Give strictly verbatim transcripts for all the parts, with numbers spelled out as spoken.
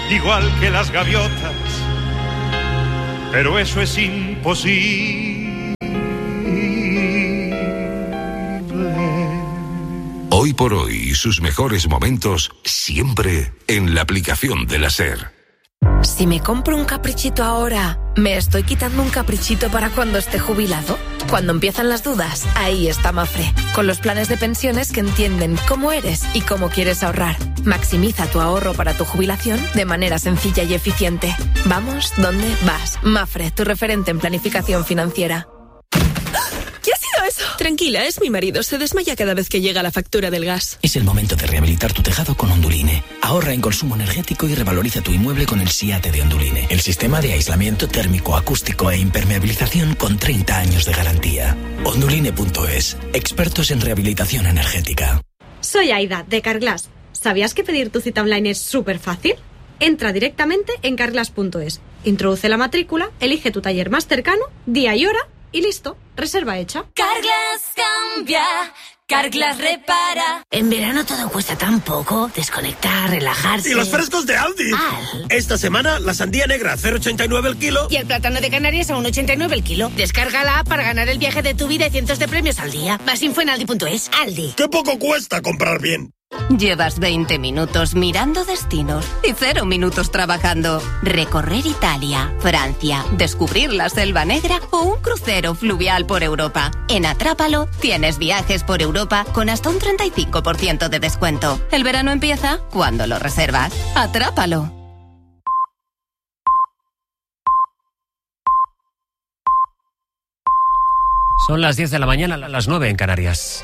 igual que las gaviotas, pero eso es imposible. Hoy por hoy, sus mejores momentos siempre en la aplicación de la SER. Si me compro un caprichito ahora, ¿me estoy quitando un caprichito para cuando esté jubilado? Cuando empiezan las dudas, ahí está Mafre, con los planes de pensiones que entienden cómo eres y cómo quieres ahorrar. Maximiza tu ahorro para tu jubilación de manera sencilla y eficiente. Vamos, ¿dónde vas? Mafre, tu referente en planificación financiera. ¿Qué ha sido eso? Tranquila, es mi marido. Se desmaya cada vez que llega la factura del gas. Es el momento de rehabilitar tu tejado con Onduline. Ahorra en consumo energético y revaloriza tu inmueble con el SIATE de Onduline. El sistema de aislamiento térmico, acústico e impermeabilización con treinta años de garantía. Onduline punto es. Expertos en rehabilitación energética. Soy Aida, de Carglass. ¿Sabías que pedir tu cita online es súper fácil? Entra directamente en carglass punto es. Introduce la matrícula, elige tu taller más cercano, día y hora y listo. Reserva hecha. Carglass cambia, Carglass repara. En verano todo cuesta tan poco. Desconectar, relajarse. ¿Y los frescos de Aldi? Al. Esta semana la sandía negra a cero coma ochenta y nueve el kilo. Y el plátano de Canarias a uno coma ochenta y nueve el kilo. Descarga la app para ganar el viaje de tu vida y cientos de premios al día. Más info en aldi punto es. Aldi. ¡Qué poco cuesta comprar bien! Llevas veinte minutos mirando destinos y cero minutos trabajando. Recorrer Italia, Francia, descubrir la Selva Negra o un crucero fluvial por Europa. En Atrápalo tienes viajes por Europa con hasta un treinta y cinco por ciento de descuento. El verano empieza cuando lo reservas. Atrápalo. Son las diez de la mañana, las nueve en Canarias.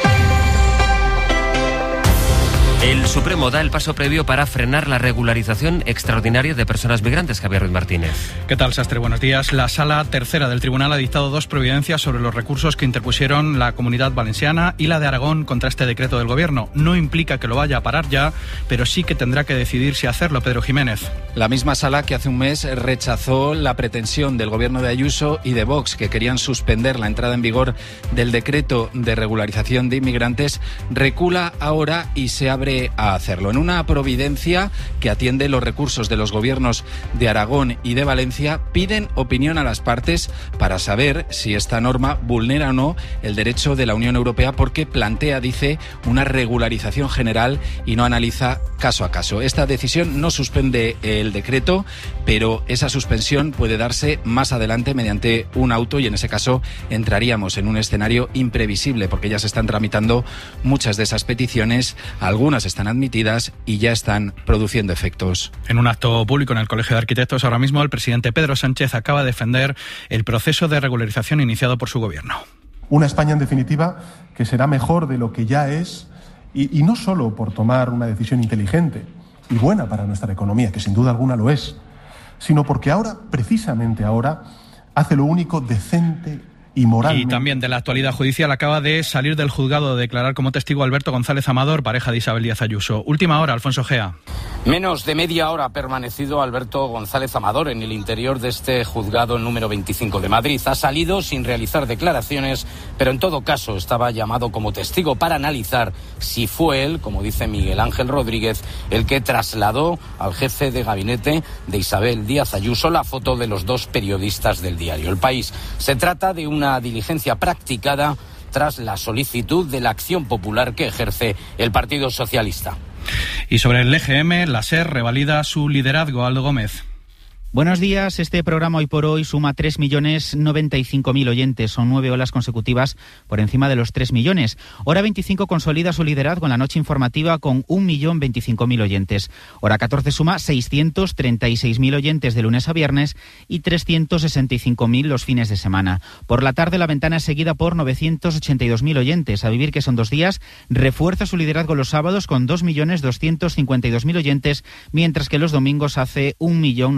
El Supremo da el paso previo para frenar la regularización extraordinaria de personas migrantes. Javier Ruiz Martínez. ¿Qué tal, Sastre? Buenos días. La Sala Tercera del Tribunal ha dictado dos providencias sobre los recursos que interpusieron la Comunidad Valenciana y la de Aragón contra este decreto del Gobierno. No implica que lo vaya a parar ya, pero sí que tendrá que decidir si hacerlo. Pedro Jiménez. La misma Sala que hace un mes rechazó la pretensión del Gobierno de Ayuso y de Vox, que querían suspender la entrada en vigor del decreto de regularización de inmigrantes, recula ahora y se abre a hacerlo. En una providencia que atiende los recursos de los gobiernos de Aragón y de Valencia, piden opinión a las partes para saber si esta norma vulnera o no el derecho de la Unión Europea, porque plantea, dice, una regularización general y no analiza caso a caso. Esta decisión no suspende el decreto, pero esa suspensión puede darse más adelante mediante un auto y en ese caso entraríamos en un escenario imprevisible, porque ya se están tramitando muchas de esas peticiones, algunas están admitidas y ya están produciendo efectos. En un acto público en el Colegio de Arquitectos ahora mismo, el presidente Pedro Sánchez acaba de defender el proceso de regularización iniciado por su gobierno. Una España, en definitiva, que será mejor de lo que ya es, y, y no solo por tomar una decisión inteligente y buena para nuestra economía, que sin duda alguna lo es, sino porque ahora, precisamente ahora, hace lo único decente y moral. Y también de la actualidad judicial, acaba de salir del juzgado de declarar como testigo Alberto González Amador, pareja de Isabel Díaz Ayuso. Última hora, Alfonso Gea. Menos de media hora ha permanecido Alberto González Amador en el interior de este juzgado número veinticinco de Madrid. Ha salido sin realizar declaraciones, pero en todo caso estaba llamado como testigo para analizar si fue él, como dice Miguel Ángel Rodríguez, el que trasladó al jefe de gabinete de Isabel Díaz Ayuso la foto de los dos periodistas del diario El País. Se trata de una Una diligencia practicada tras la solicitud de la acción popular que ejerce el Partido Socialista. Y sobre el E G M, la SER revalida su liderazgo. Aldo Gómez. Buenos días. Este programa Hoy por Hoy suma tres millones noventa y cinco mil oyentes. Son nueve olas consecutivas por encima de los tres millones. Hora veinticinco consolida su liderazgo en la noche informativa con un millón veinticinco mil oyentes. Hora catorce suma seiscientos treinta y seis mil oyentes de lunes a viernes y trescientos sesenta y cinco mil los fines de semana. Por la tarde la ventana es seguida por novecientos ochenta y dos mil oyentes. A Vivir, que son dos días, refuerza su liderazgo los sábados con dos millones doscientos cincuenta y dos mil oyentes, mientras que los domingos hace un millón novecientos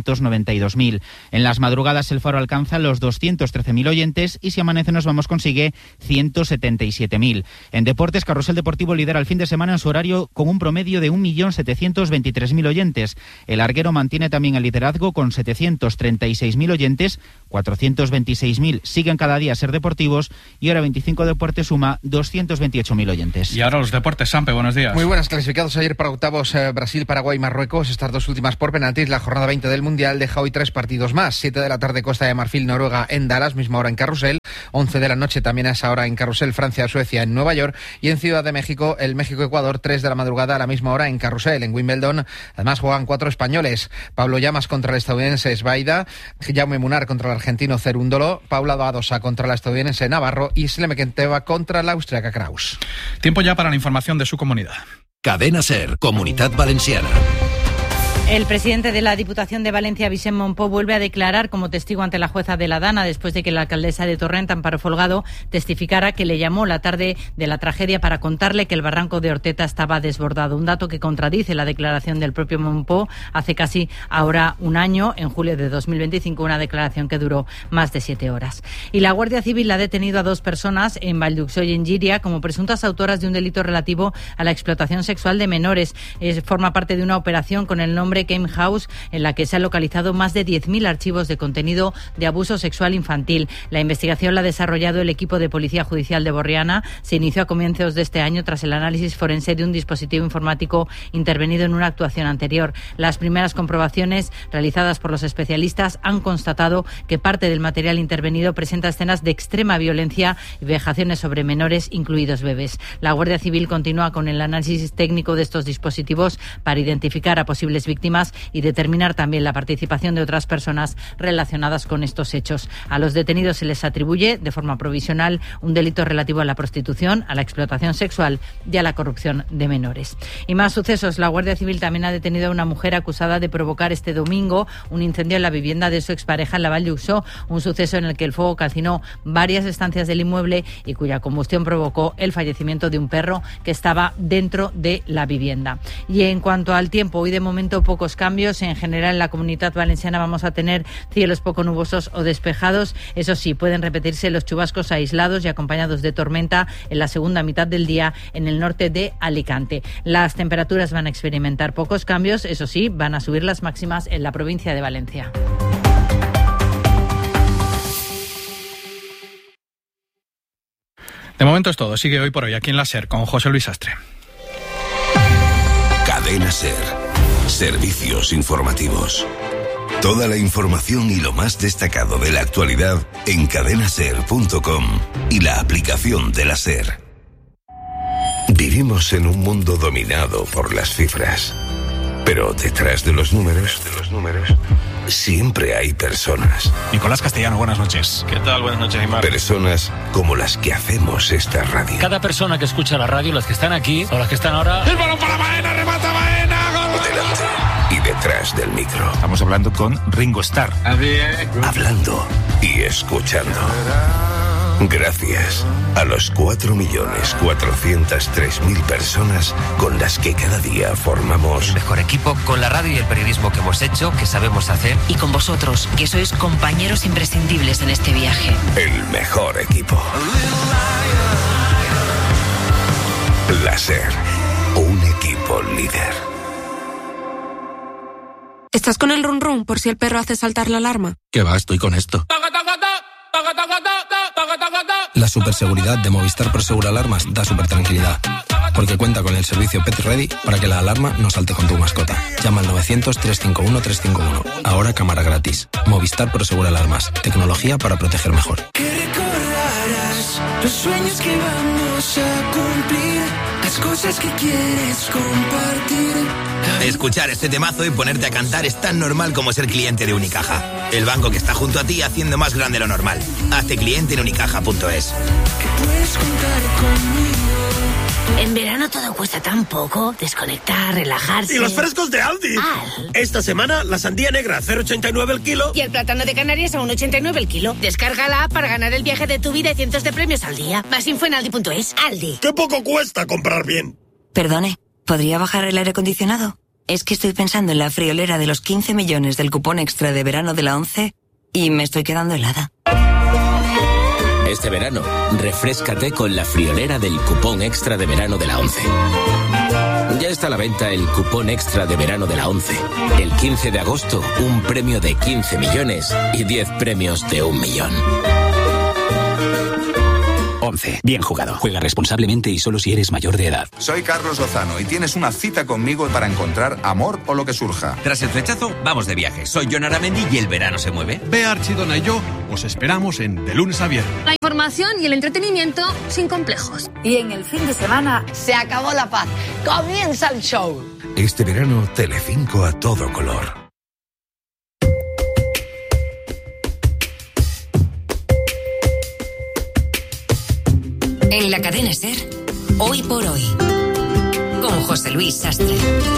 doscientos noventa y dos mil. En las madrugadas El Faro alcanza los doscientos trece mil oyentes y Si amanece nos vamos consigue ciento setenta y siete mil. En deportes, Carrusel Deportivo lidera el fin de semana en su horario con un promedio de un millón setecientos veintitrés mil oyentes. El Arguero mantiene también el liderazgo con setecientos treinta y seis mil oyentes, cuatrocientos veintiséis mil siguen cada día a ser deportivos y Hora veinticinco Deportes suma doscientos veintiocho mil oyentes. Y ahora los deportes, Sampe, buenos días. Muy buenas, clasificados ayer para octavos eh, Brasil, Paraguay, Marruecos, estas dos últimas por penaltis. La jornada veinte del Mundial deja hoy tres partidos más. siete de la tarde Costa de Marfil, Noruega en Dallas, misma hora en Carrusel. once de la noche también a esa hora en Carrusel, Francia, Suecia en Nueva York. Y en Ciudad de México, el México-Ecuador, tres de la madrugada a la misma hora en Carrusel. En Wimbledon, además juegan cuatro españoles. Pablo Llamas contra el estadounidense Sbaida, Jaume Munar contra el argentino Cerúndolo, Paula Badosa contra la estadounidense Navarro y Slemekenteva contra la austriaca Kraus. Tiempo ya para la información de su comunidad. Cadena SER, Comunitat Valenciana. El presidente de la Diputación de Valencia, Vicent Montpó, vuelve a declarar como testigo ante la jueza de la Dana después de que la alcaldesa de Torrent, Amparo Folgado, testificara que le llamó la tarde de la tragedia para contarle que el barranco de Orteta estaba desbordado. Un dato que contradice la declaración del propio Montpó hace casi ahora un año, en julio de dos mil veinticinco, una declaración que duró más de siete horas. Y la Guardia Civil ha detenido a dos personas en Valldhuxó y en Llíria como presuntas autoras de un delito relativo a la explotación sexual de menores. Es, forma parte de una operación con el nombre Game House, en la que se han localizado más de diez mil archivos de contenido de abuso sexual infantil. La investigación la ha desarrollado el equipo de Policía Judicial de Borriana. Se inició a comienzos de este año tras el análisis forense de un dispositivo informático intervenido en una actuación anterior. Las primeras comprobaciones realizadas por los especialistas han constatado que parte del material intervenido presenta escenas de extrema violencia y vejaciones sobre menores, incluidos bebés. La Guardia Civil continúa con el análisis técnico de estos dispositivos para identificar a posibles víctimas y determinar también la participación de otras personas relacionadas con estos hechos. A los detenidos se les atribuye de forma provisional un delito relativo a la prostitución, a la explotación sexual y a la corrupción de menores. Y más sucesos. La Guardia Civil también ha detenido a una mujer acusada de provocar este domingo un incendio en la vivienda de su expareja en la Valldhuxó, un suceso en el que el fuego calcinó varias estancias del inmueble y cuya combustión provocó el fallecimiento de un perro que estaba dentro de la vivienda. Y en cuanto al tiempo, hoy de momento pocos cambios. En general en la Comunidad Valenciana vamos a tener cielos poco nubosos o despejados. Eso sí, pueden repetirse los chubascos aislados y acompañados de tormenta en la segunda mitad del día en el norte de Alicante. Las temperaturas van a experimentar pocos cambios. Eso sí, van a subir las máximas en la provincia de Valencia. De momento es todo. Sigue Hoy por Hoy aquí en la SER con José Luis Astre. Cadena SER. Servicios informativos. Toda la información y lo más destacado de la actualidad en cadena ser punto com y la aplicación de la SER. Vivimos en un mundo dominado por las cifras. Pero detrás de los números, de los números, siempre hay personas. Nicolás Castellano, buenas noches. ¿Qué tal? Buenas noches, Aymar. Personas como las que hacemos esta radio. Cada persona que escucha la radio, las que están aquí o las que están ahora... ¡El balón para Baena! ¡Remata Baena! ¡Gol! Delante y detrás del micro. Estamos hablando con Ringo Starr. Hablando y escuchando. Gracias a los cuatro millones cuatrocientos tres mil personas con las que cada día formamos el mejor equipo, con la radio y el periodismo que hemos hecho, que sabemos hacer. Y con vosotros, que sois compañeros imprescindibles en este viaje. El mejor equipo. La SER, un equipo líder. ¿Estás con el run run por si el perro hace saltar la alarma? Que va, estoy con esto. La superseguridad de Movistar Prosegur Alarmas da super tranquilidad, porque cuenta con el servicio Pet Ready para que la alarma no salte con tu mascota. Llama al novecientos, trescientos cincuenta y uno, trescientos cincuenta y uno. Ahora cámara gratis. Movistar Prosegur Alarmas. Tecnología para proteger mejor. Que recordarás los sueños que vamos a cumplir, las cosas que quieres compartir. Escuchar este temazo y ponerte a cantar es tan normal como ser cliente de Unicaja. El banco que está junto a ti haciendo más grande lo normal. Hazte cliente en unicaja punto es. Que puedes contar conmigo. En verano todo cuesta tan poco. Desconectar, relajarse. Y los frescos de Aldi. Al. Esta semana la sandía negra cero coma ochenta y nueve el kilo. Y el plátano de Canarias a uno coma ochenta y nueve el kilo. Descarga la app para ganar el viaje de tu vida y cientos de premios al día. Más info en aldi punto es. Aldi. ¡Qué poco cuesta comprar bien! Perdone, ¿podría bajar el aire acondicionado? es que estoy pensando en la friolera de los quince millones del cupón extra de verano de la ONCE y me estoy quedando helada. Este verano, refréscate con la friolera del cupón extra de verano de la ONCE. Ya está a la venta el cupón extra de verano de la ONCE. El quince de agosto, un premio de quince millones y diez premios de un millón. ONCE. Bien jugado. Juega responsablemente y solo si eres mayor de edad. Soy Carlos Lozano y tienes una cita conmigo para encontrar amor o lo que surja. Tras el flechazo, vamos de viaje. Soy Jon Aramendi y el verano se mueve. Bea Archidona y yo os esperamos en De Lunes a Viernes. La información y el entretenimiento sin complejos. Y en el fin de semana se acabó la paz. Comienza el show. Este verano, Telecinco a todo color. En la cadena SER, Hoy por Hoy, con José Luis Sastre.